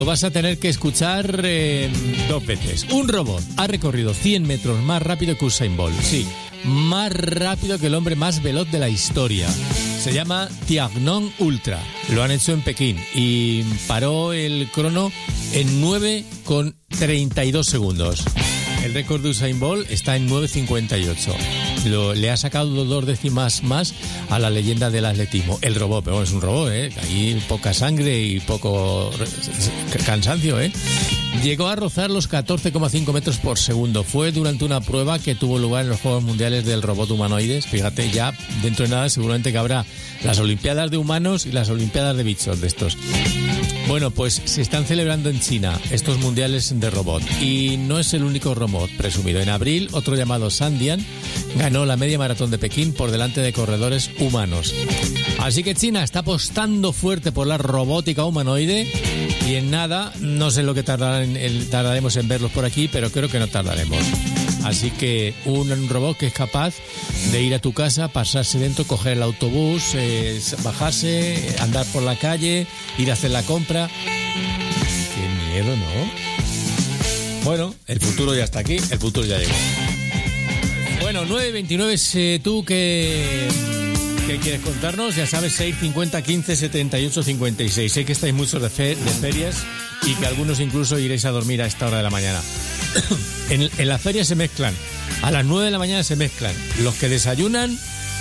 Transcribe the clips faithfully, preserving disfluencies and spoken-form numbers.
Lo vas a tener que escuchar eh, dos veces. Un robot ha recorrido cien metros más rápido que Usain Bolt. Sí, más rápido que el hombre más veloz de la historia. Se llama Tiangong Ultra. Lo han hecho en Pekín y paró el crono en nueve con treinta y dos segundos. El récord de Usain Bolt está en nueve cincuenta y ocho. Lo, le ha sacado dos décimas más a la leyenda del atletismo. El robot, pero bueno, es un robot, ¿eh? Ahí poca sangre y poco cansancio, ¿eh? Llegó a rozar los catorce coma cinco metros por segundo. Fue durante una prueba que tuvo lugar en los Juegos Mundiales del Robot Humanoides. Fíjate, ya dentro de nada seguramente que habrá las Olimpiadas de Humanos y las Olimpiadas de Bichos de estos. Bueno, pues se están celebrando en China estos mundiales de robot y no es el único robot presumido. En abril, otro llamado Sandian ganó la media maratón de Pekín por delante de corredores humanos. Así que China está apostando fuerte por la robótica humanoide y en nada, no sé lo que tardarán, el, tardaremos en verlos por aquí, pero creo que no tardaremos. Así que un, un robot que es capaz de ir a tu casa, pasarse dentro, coger el autobús, eh, bajarse, andar por la calle, ir a hacer la compra. Qué miedo, ¿no? Bueno, el futuro ya está aquí, el futuro ya llegó. Bueno, nueve veintinueve, eh, tú que... ¿qué quieres contarnos? Ya sabes, seis cincuenta quince setenta y ocho cincuenta y seis. Sé que estáis muchos de, fe, de ferias y que algunos incluso iréis a dormir a esta hora de la mañana. En, en la feria se mezclan, a las nueve de la mañana se mezclan los que desayunan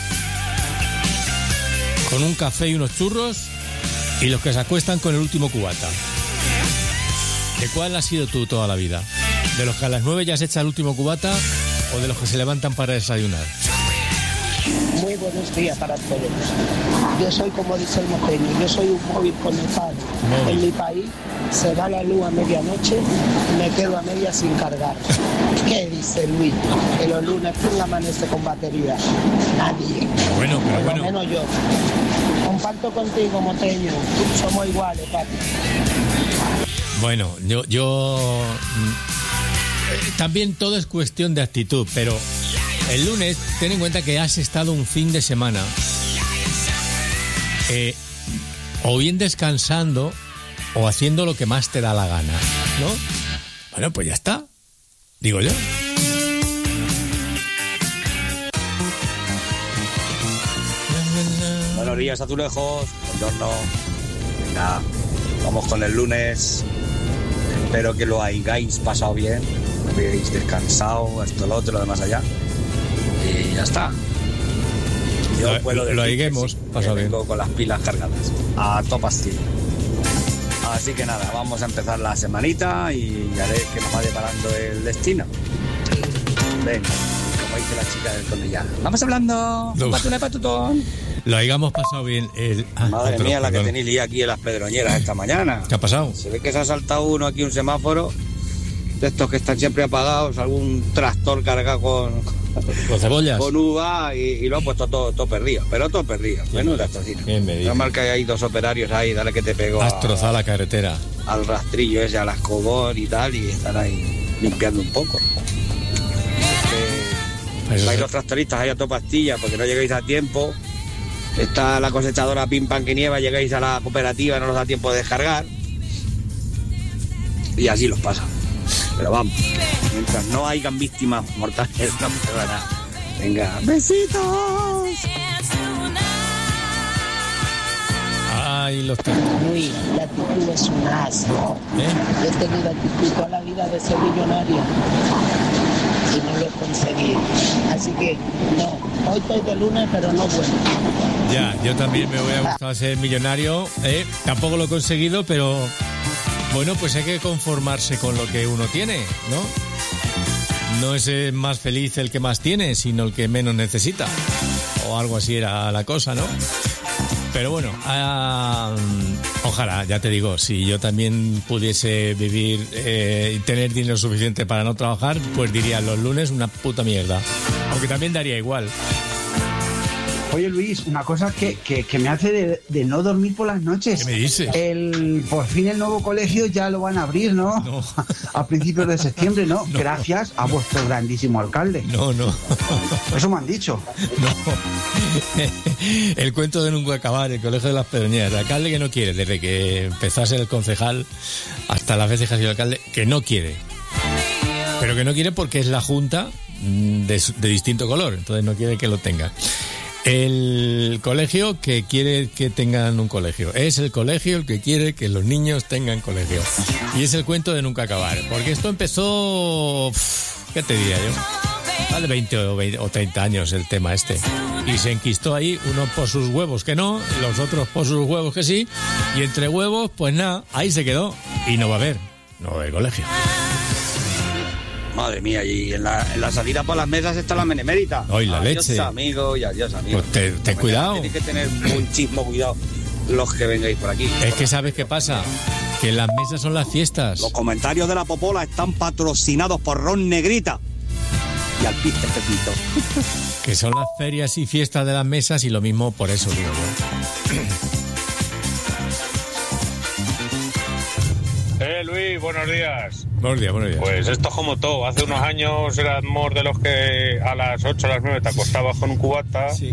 con un café y unos churros y los que se acuestan con el último cubata. ¿De cuál has sido tú toda la vida? ¿De los que a las nueve ya se echa el último cubata o de los que se levantan para desayunar? Muy buenos días para todos. Yo soy, como dice el moteño, yo soy un móvil conectado. Móvil. En mi país se va la luz a medianoche y me quedo a media sin cargar. ¿Qué dice Luis? Que los lunes ¿quién amanece con batería? Nadie. Bueno, pero Por lo bueno. menos yo. Comparto contigo, moteño. Somos iguales, papi. Bueno, yo... yo eh, también todo es cuestión de actitud, pero... El lunes, ten en cuenta que has estado un fin de semana eh, o bien descansando o haciendo lo que más te da la gana, ¿no? Bueno, pues ya está, digo yo. Buenos días, azulejos. Buongiorno. Venga, vamos con el lunes. Espero que lo hayáis pasado bien, lo hayáis descansado, esto, lo otro, lo demás allá. Y ya está. Yo lo, puedo decir lo hayamos sí, pasado bien. Vengo con las pilas cargadas. A toda pastilla. Así que nada, vamos a empezar la semanita y ya veréis que nos va deparando el destino. Venga, como dice la chica del Cornellá. Vamos hablando. No. Patuna de patutón. Lo hayamos pasado bien. El... Ah, Madre otro, mía, la perdón. que tenéis lía aquí en las Pedroñeras esta mañana. ¿Qué ha pasado? Se ve que se ha saltado uno aquí, un semáforo de estos que están siempre apagados, algún tractor cargado con, ¿Con cebollas? con uva y, y lo ha puesto todo, todo perdido, pero todo perdido. Menuda trocina. ¿Qué me dices? Normal que hay dos operarios ahí, dale que te pegó Has a- trozado la carretera. al rastrillo ese, al escobón y tal, y están ahí limpiando un poco. Eso Vais sí. los tractoristas ahí a toda pastilla porque no llegáis a tiempo. Está la cosechadora pim pam que nieva, llegáis a la cooperativa, no nos da tiempo de descargar. Y así los pasa. Pero vamos, mientras no hayan víctimas mortales, no pasa nada. Venga, besitos. Ay, los tractores. Luis, la actitud es un asco. ¿Eh? Yo he tenido actitud toda la vida de ser millonario y no lo he conseguido. Así que no, hoy estoy de lunes, pero no bueno. Ya, yo también me hubiera gustado ser millonario, ¿eh? Tampoco lo he conseguido, pero bueno, pues hay que conformarse con lo que uno tiene, ¿no? No es el más feliz el que más tiene, sino el que menos necesita. O algo así era la cosa, ¿no? Pero bueno, ah, ojalá, ya te digo, si yo también pudiese vivir eh, y tener dinero suficiente para no trabajar, pues diría los lunes una puta mierda. Aunque también daría igual. Oye, Luis, una cosa que, que, que me hace de, de no dormir por las noches. ¿Qué me dices? El, por fin el nuevo colegio ya lo van a abrir, ¿no? No. A principios de septiembre, ¿no? No. Gracias a vuestro grandísimo alcalde. No, no. Eso me han dicho. No. El cuento de nunca acabar, el Colegio de las Pedroñeras. El alcalde que no quiere, desde que empezó a ser el concejal hasta las veces que ha sido alcalde, que no quiere. Pero que no quiere porque es la junta de, de distinto color, entonces no quiere que lo tenga. El colegio que quiere que tengan un colegio. Es el colegio el que quiere que los niños tengan colegio. Y es el cuento de nunca acabar. Porque esto empezó... ¿Qué te diría yo? Hace veinte o, veinte o treinta años el tema este. Y se enquistó ahí, uno por sus huevos que no, los otros por sus huevos que sí. Y entre huevos, pues nada, ahí se quedó. Y no va a haber, no va a haber colegio. Madre mía, y en la, en la salida por las mesas está la menemérita. Ay, la adiós, leche. amigo, y adiós, amigo. Pues te- ten cuidado. Tenéis que tener muchísimo cuidado los que vengáis por aquí. Es que ¿sabes qué pasa? Que las mesas son las fiestas. Los comentarios de la Popola están patrocinados por Ron Negrita y Alpiste Pepito. Que son las ferias y fiestas de las mesas y lo mismo por eso, digo yo. Eh, Luis, buenos días. Buenos días, buenos días. Pues esto es como todo. Hace unos años éramos de los que a las ocho o las nueve te acostabas con un cubata. Sí.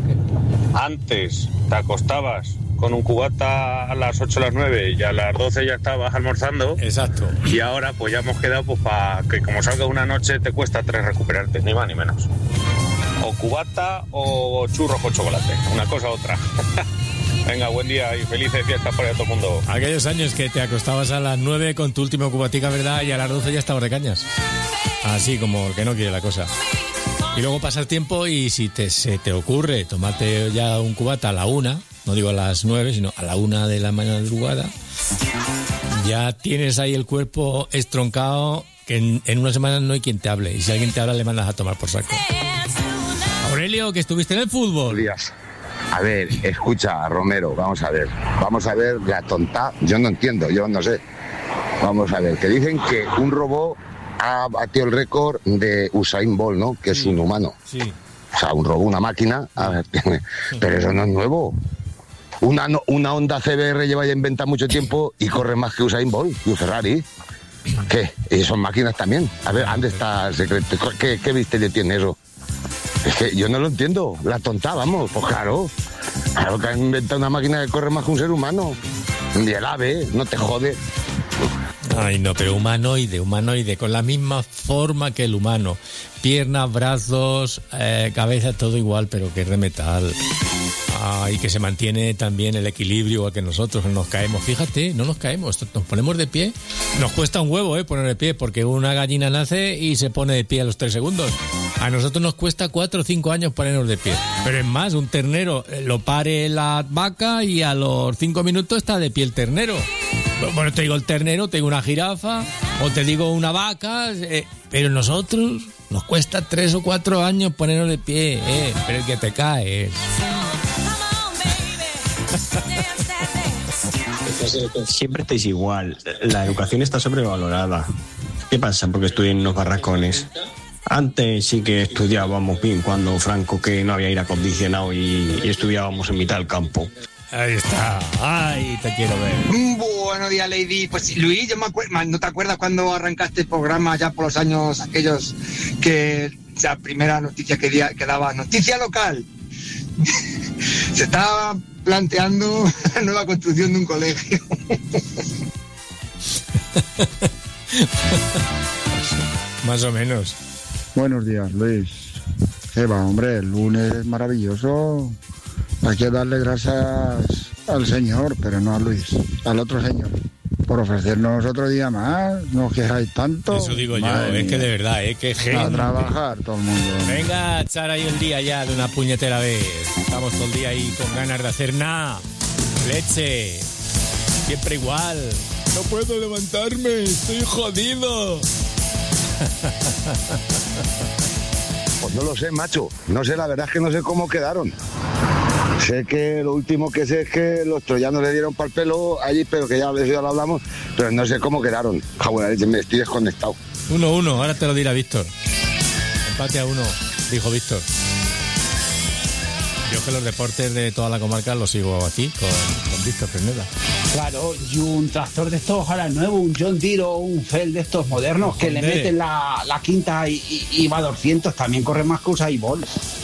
Antes te acostabas con un cubata a las ocho o las nueve y a las doce ya estabas almorzando. Exacto. Y ahora pues ya hemos quedado pues para que como salga una noche te cuesta tres recuperarte, ni más ni menos. O cubata o churros con chocolate, una cosa u otra. Venga, buen día y felices fiestas para todo el mundo. Aquellos años que te acostabas a las nueve con tu último cubatica, ¿verdad? Y a las doce ya estabas de cañas. Así como que no quiere la cosa. Y luego pasa el tiempo y si te, se te ocurre tomarte ya un cubata a la una, no digo a las nueve, sino a la una de la madrugada, ya tienes ahí el cuerpo estroncado que en, en una semana no hay quien te hable. Y si alguien te habla le mandas a tomar por saco. Aurelio, que estuviste en el fútbol. Días. A ver, escucha, Romero, vamos a ver. Vamos a ver la tonta. Yo no entiendo, yo no sé. Vamos a ver, que dicen que un robot ha batido el récord de Usain Bolt, ¿no? Que es un humano. Sí. O sea, un robot, una máquina. A ver, pero eso no es nuevo. Una, no- una Honda C B R lleva ya en venta mucho tiempo y corre más que Usain Bolt y un Ferrari. ¿Qué? Y son máquinas también. A ver, ¿dónde está el secreto? ¿Qué, qué misterio tiene eso? Es que yo no lo entiendo. La tonta, vamos, pues claro. Claro que han inventado una máquina que corre más que un ser humano. Y el ave, no te jode. Ay, no, pero humanoide, humanoide, con la misma forma que el humano. Piernas, brazos, eh, cabeza, todo igual, pero que es de metal. Ah, y que se mantiene también el equilibrio igual que nosotros, que nos caemos. Fíjate, no nos caemos, nos ponemos de pie. Nos cuesta un huevo, eh, poner de pie, porque una gallina nace y se pone de pie a los tres segundos. A nosotros nos cuesta cuatro o cinco años ponernos de pie. Pero es más, un ternero eh, lo pare la vaca y a los cinco minutos está de pie el ternero. Bueno, te digo el ternero, te digo una jirafa, o te digo una vaca, eh, pero nosotros nos cuesta tres o cuatro años ponernos de pie, eh, pero el que te caes. Siempre estáis igual. La educación está sobrevalorada. ¿Qué pasa? Porque estudian en unos barracones. Antes sí que estudiábamos bien cuando Franco, que no había aire acondicionado y, y estudiábamos en mitad del campo. Ahí está. Ay, te quiero ver. Buenos días, Lady. Pues Luis, yo me acuerdo, ¿no te acuerdas cuando arrancaste el programa ya por los años aquellos que la primera noticia que, día, que daba, noticia local? Se estaba planteando la nueva construcción de un colegio. Más o menos. Buenos días, Luis. ¿Qué va, hombre? El lunes es maravilloso. Hay que darle gracias al Señor, pero no a Luis, al otro Señor, por ofrecernos otro día más. No os quejáis tanto. Eso digo yo, Madre es que mía. de verdad, eh, que A genio. trabajar todo el mundo. Venga, a echar ahí el día ya de una puñetera vez. Estamos todo el día ahí con ganas de hacer nada. Leche. Siempre igual. No puedo levantarme, estoy jodido. Pues no lo sé, macho. No sé, la verdad es que no sé cómo quedaron. Sé que lo último que sé es que los troyanos le dieron para el pelo allí, pero que ya de eso ya lo hablamos, pero no sé cómo quedaron. Ja, buena leche, me estoy desconectado. Uno, uno, ahora te lo dirá Víctor. Empate a uno, dijo Víctor. Yo que los deportes de toda la comarca los sigo aquí, con, con Víctor Fresneda. Claro, y un tractor de estos, ojalá nuevo, un John Deere o un Feld de estos modernos, que le meten la, la quinta y, y, y va a doscientos, también corre más que Usain Bolt.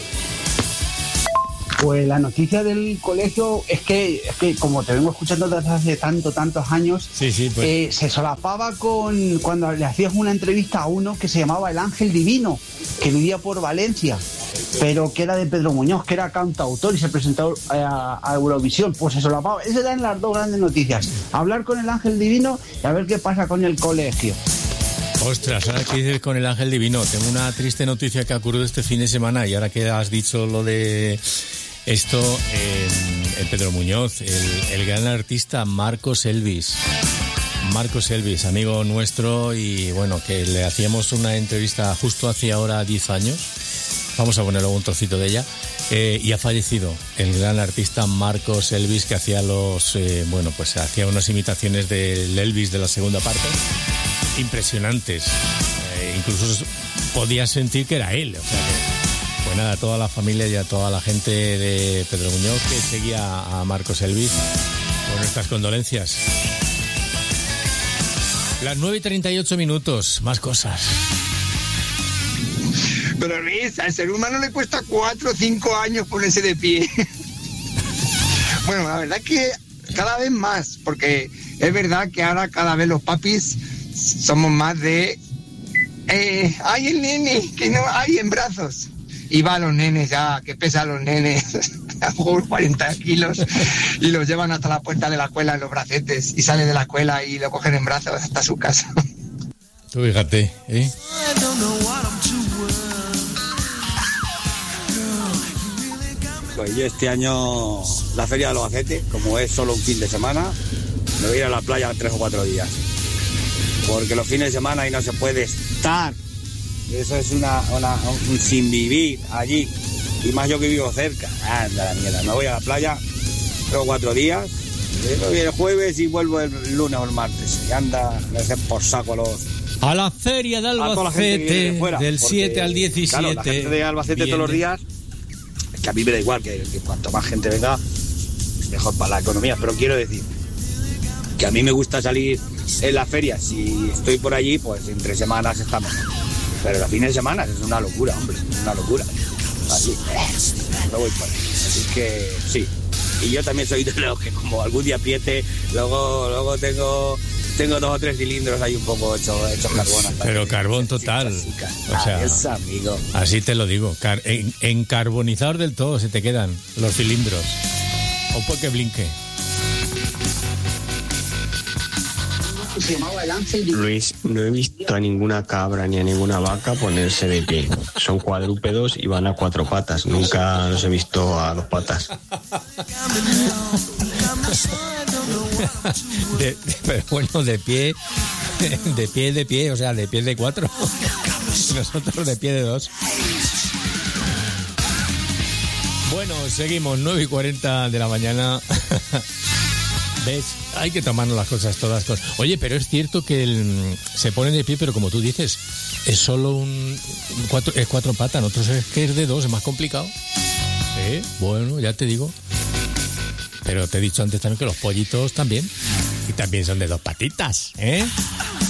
Pues la noticia del colegio es que, es que como te vengo escuchando desde hace tanto, tantos años, sí, sí, pues. eh, se solapaba con cuando le hacías una entrevista a uno que se llamaba El Ángel Divino, que vivía por Valencia, pero que era de Pedro Muñoz, que era cantautor y se presentó a, a Eurovisión. Pues se solapaba. Esas eran las dos grandes noticias. Hablar con El Ángel Divino y a ver qué pasa con el colegio. Ostras, ahora que dices con El Ángel Divino, tengo una triste noticia que ha ocurrido este fin de semana y ahora que has dicho lo de esto, eh, el Pedro Muñoz, el, el gran artista Marcos Elvis. Marcos Elvis, amigo nuestro, y bueno, que le hacíamos una entrevista justo hace ahora diez años. Vamos a poner luego un trocito de ella. Eh, y ha fallecido el gran artista Marcos Elvis, que hacía los, eh, bueno, pues hacía unas imitaciones del Elvis de la segunda parte impresionantes. Eh, incluso podías sentir que era él. O sea que, pues nada, a toda la familia y a toda la gente de Pedro Muñoz que seguía a Marcos Elvis, con nuestras condolencias. Las nueve y treinta y ocho minutos, más cosas. Pero Luis, al ser humano le cuesta cuatro o cinco años ponerse de pie. Bueno, la verdad es que cada vez más, porque es verdad que ahora cada vez los papis somos más de... Eh, ¡ay, el nene! Que no hay en brazos. Y va a los nenes ya, que pesan los nenes, a mejor cuarenta kilos, y los llevan hasta la puerta de la escuela en los bracetes, y sale de la escuela y lo cogen en brazos hasta su casa. Tú fíjate, ¿eh? Pues yo este año, la Feria de los Albacete, como es solo un fin de semana, me voy a ir a la playa tres o cuatro días. Porque los fines de semana ahí no se puede estar. Eso es una, una un sin vivir allí. Y más yo que vivo cerca. Anda la mierda. Me voy a la playa tres o cuatro días. Me voy el jueves y vuelvo el lunes o el martes. Y anda, me hacen por saco a los... A la Feria de Albacete, de fuera, del siete al diecisiete. Claro, la gente de Albacete viene todos los días. Es que a mí me da igual, que, que cuanto más gente venga, mejor para la economía. Pero quiero decir que a mí me gusta salir en la feria. Si estoy por allí, pues entre semanas está mejor. Pero los fines de semana es una locura, hombre, es una locura. Así, no voy por ahí. Así que sí. Y yo también soy de los que como algún día apriete, luego, luego tengo... Tengo dos o tres cilindros ahí un poco hechos hecho carbón. Pero carbón total. O sea, es amigo. Así te lo digo. Car- en, encarbonizador del todo se te quedan los cilindros. O porque blinque. Luis, no he visto a ninguna cabra ni a ninguna vaca ponerse de pie. Son cuadrúpedos y van a cuatro patas. Nunca los he visto a dos patas. De, de, pero bueno, de pie, de pie, de pie, o sea, de pie de cuatro. Nosotros de pie de dos. Bueno, seguimos, nueve y cuarenta de la mañana. ¿Ves? Hay que tomarnos las cosas todas. Cosas. Oye, pero es cierto que el, se ponen de pie, pero como tú dices, es solo un cuatro, es cuatro patas, nosotros es que es de dos, es más complicado. ¿Eh? Bueno, ya te digo. Pero te he dicho antes también que los pollitos también. Y también son de dos patitas, ¿eh?